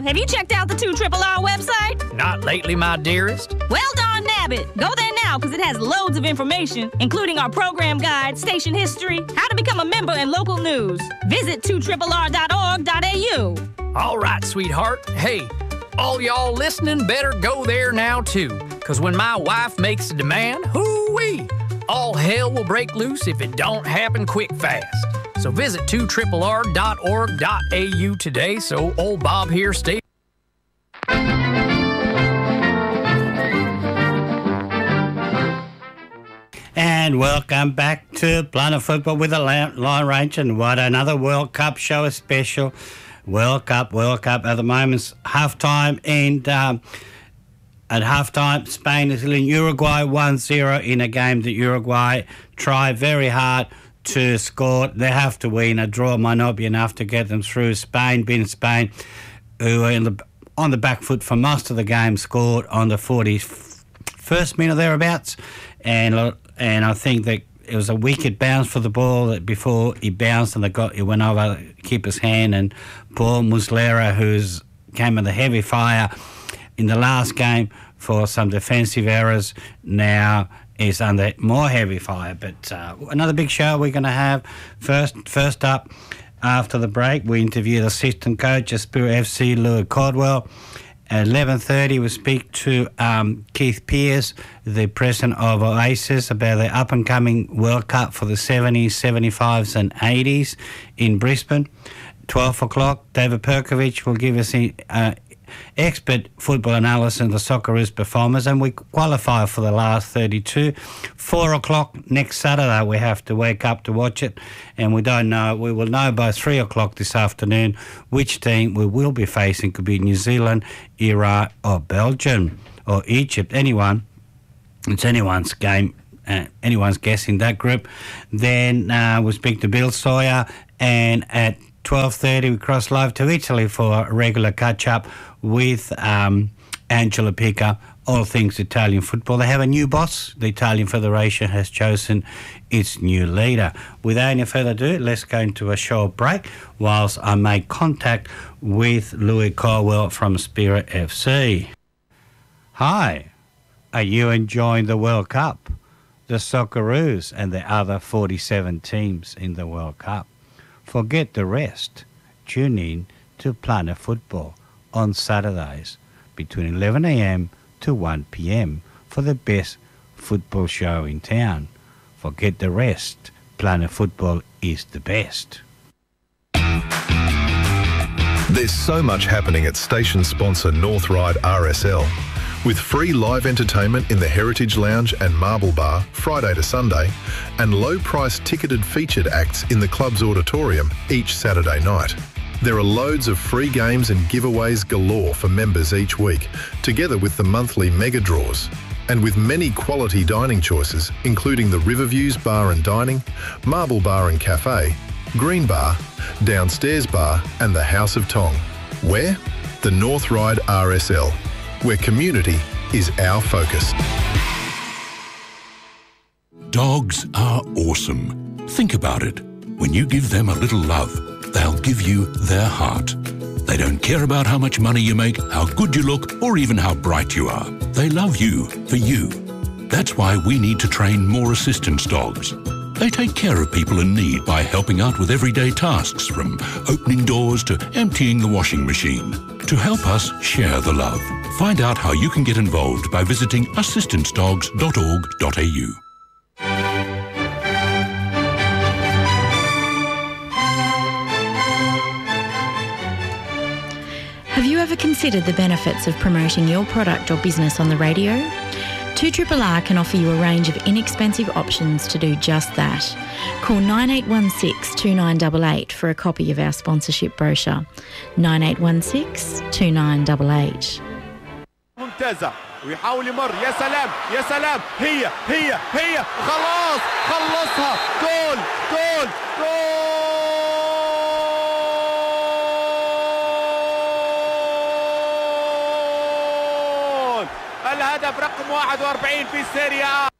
Bob, have you checked out the 2RRR website? Not lately, my dearest. Well, darn nabbit. Go there now because it has loads of information, including our program guide, station history, how to become a member, and local news. Visit 2RRR.org.au. All right, sweetheart. Hey, all y'all listening better go there now, too. Because when my wife makes a demand, hoo-wee, all hell will break loose if it don't happen quick fast. So visit 2RRR.org.au today so old Bob here stays. And welcome back to Planet Football with the Line Range, and what another World Cup show, a special World Cup. At the moment, half-time, and at half-time, Spain is leading Uruguay 1-0 in a game that Uruguay tried very hard to score. They have to win. A draw might not be enough to get them through. Spain, who were on the back foot for most of the game, scored on the 41st minute thereabouts, and I think that it was a wicked bounce for the ball that before he bounced and it went over the keeper's hand, and Paul Muslera, who's came with a heavy fire in the last game for some defensive errors, now is under more heavy fire. But another big show we're going to have. First up, after the break, we interview the assistant coach of Spirit FC, Louis Caldwell. At 11:30, we speak to Keith Pearce, the president of Oasis, about the up-and-coming World Cup for the 70s, 75s and 80s in Brisbane. 12 o'clock, David Perkovich will give us expert football analysis of the Socceroos performers, and we qualify for the last 32. 4 o'clock next Saturday, we have to wake up to watch it, and we don't know. We will know by 3 o'clock this afternoon which team we will be facing. Could be New Zealand, Iraq, or Belgium, or Egypt. It's anyone's game. Anyone's guess in that group. Then we'll speak to Bill Sawyer, and at 12:30 we cross live to Italy for a regular catch-up with Angela Pica, all things Italian football. They have a new boss. The Italian Federation has chosen its new leader. Without any further ado, let's go into a short break whilst I make contact with Louis Caldwell from Spirit FC. Hi, are you enjoying the World Cup? The Socceroos and the other 47 teams in the World Cup. Forget the rest. Tune in to Planet Football on Saturdays between 11 a.m. to 1 p.m. for the best football show in town. Forget the rest. Planet Football is the best. There's so much happening at station sponsor North Ryde RSL. With free live entertainment in the Heritage Lounge and Marble Bar Friday to Sunday, and low-priced ticketed featured acts in the club's auditorium each Saturday night. There are loads of free games and giveaways galore for members each week, together with the monthly mega draws. And with many quality dining choices, including the Riverviews Bar and Dining, Marble Bar and Cafe, Green Bar, Downstairs Bar and the House of Tong. Where? The North Ryde RSL, where community is our focus. Dogs are awesome. Think about it. When you give them a little love, they'll give you their heart. They don't care about how much money you make, how good you look, or even how bright you are. They love you for you. That's why we need to train more assistance dogs. They take care of people in need by helping out with everyday tasks, from opening doors to emptying the washing machine. To help us share the love. Find out how you can get involved by visiting assistancedogs.org.au. Have you ever considered the benefits of promoting your product or business on the radio? 2RRR can offer you a range of inexpensive options to do just that. Call 9816 2988 for a copy of our sponsorship brochure. 9816 2988. ممتازة ويحاول يمر. يا سلام يا سلام. هي خلاص خلصها. جول جول جول. الهدف رقم 41 في السيريا.